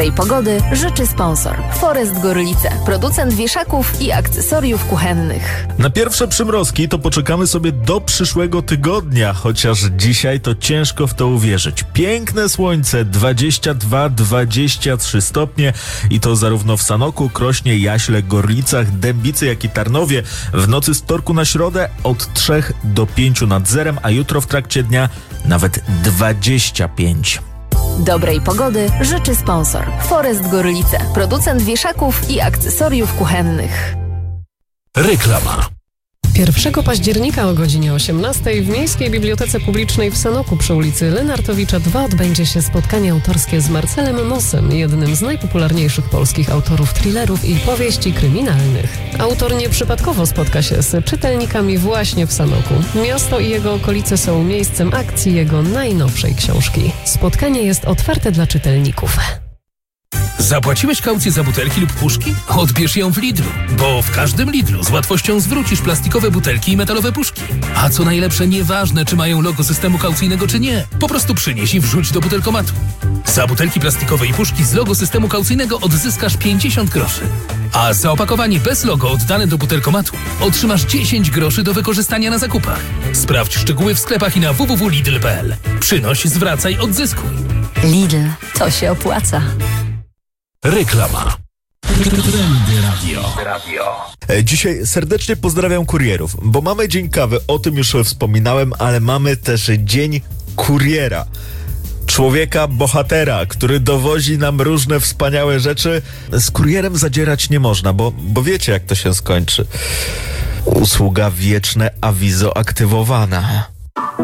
Tej pogody życzy sponsor Forest Gorlice, producent wieszaków i akcesoriów kuchennych. Na pierwsze przymrozki to poczekamy sobie do przyszłego tygodnia, chociaż dzisiaj to ciężko w to uwierzyć. Piękne słońce, 22-23 stopnie i to zarówno w Sanoku, Krośnie, Jaśle, Gorlicach, Dębicy, jak i Tarnowie. W nocy z wtorku na środę od 3 do 5 nad zerem, a jutro w trakcie dnia nawet 25. Dobrej pogody życzy sponsor Forest Gorlice, producent wieszaków i akcesoriów kuchennych. Reklama. 1 października o godzinie 18 w Miejskiej Bibliotece Publicznej w Sanoku przy ulicy Lenartowicza 2 odbędzie się spotkanie autorskie z Marcelem Mossem, jednym z najpopularniejszych polskich autorów thrillerów i powieści kryminalnych. Autor nieprzypadkowo spotka się z czytelnikami właśnie w Sanoku. Miasto i jego okolice są miejscem akcji jego najnowszej książki. Spotkanie jest otwarte dla czytelników. Zapłaciłeś kaucję za butelki lub puszki? Odbierz ją w Lidlu, bo w każdym Lidlu z łatwością zwrócisz plastikowe butelki i metalowe puszki. A co najlepsze, nieważne czy mają logo systemu kaucyjnego czy nie, po prostu przynieś i wrzuć do butelkomatu. Za butelki plastikowe i puszki z logo systemu kaucyjnego odzyskasz 50 groszy. A za opakowanie bez logo oddane do butelkomatu otrzymasz 10 groszy do wykorzystania na zakupach. Sprawdź szczegóły w sklepach i na www.lidl.pl. Przynoś, zwracaj, odzyskuj. Lidl, to się opłaca. Reklama. Dzisiaj serdecznie pozdrawiam kurierów, bo mamy Dzień Kawy, o tym już wspominałem, ale mamy też Dzień Kuriera. Człowieka bohatera, który dowozi nam różne wspaniałe rzeczy. Z kurierem zadzierać nie można, bo wiecie jak to się skończy. Usługa wieczne awizo aktywowana.